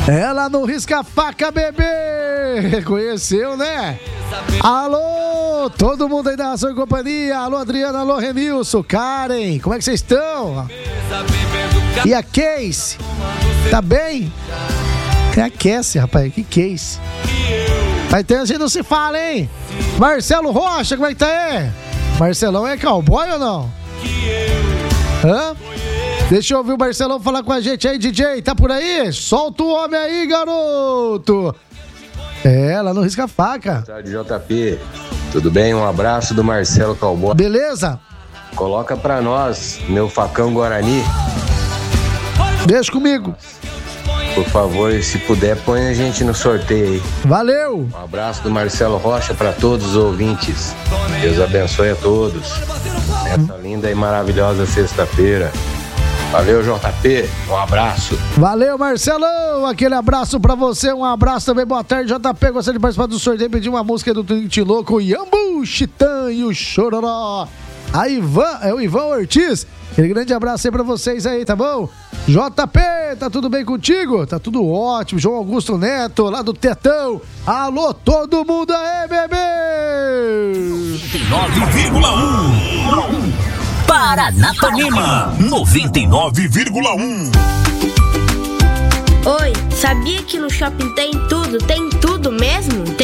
Ela não risca a faca, bebê. Reconheceu, né? Alô, todo mundo aí da Ração e Companhia. Alô, Adriana, alô, Renilson, Karen, como é que vocês estão? E a Case? Tá bem? É a Cassie, rapaz, que Case? Mas tem gente não se fala, hein? Marcelo Rocha, como é que tá aí? Marcelão é cowboy ou não? Hã? Deixa eu ouvir o Marcelão falar com a gente aí, DJ, tá por aí? Solta o homem aí, garoto! Ela não risca a faca. Boa tarde, JP. Tudo bem? Um abraço do Marcelo Cowboy. Beleza? Coloca pra nós, meu facão Guarani. Deixa comigo. Por favor, se puder, põe a gente no sorteio aí. Valeu! Um abraço do Marcelo Rocha pra todos os ouvintes. Deus abençoe a todos. Nessa linda e maravilhosa sexta-feira. Valeu, JP. Um abraço. Valeu, Marcelão. Aquele abraço pra você. Um abraço também. Boa tarde, JP. Gostaria de participar do sorteio e pedir uma música do Trinity Louco, Iambu, Chitã e o Chororó. A Ivan, é o Ivan Ortiz. Aquele grande abraço aí pra vocês aí, tá bom? JP, tá tudo bem contigo? Tá tudo ótimo. João Augusto Neto, lá do Tetão. Alô, todo mundo aí, bebê! 99,1 Paranapanema 99,1. Oi, sabia que no shopping tem tudo mesmo? Tem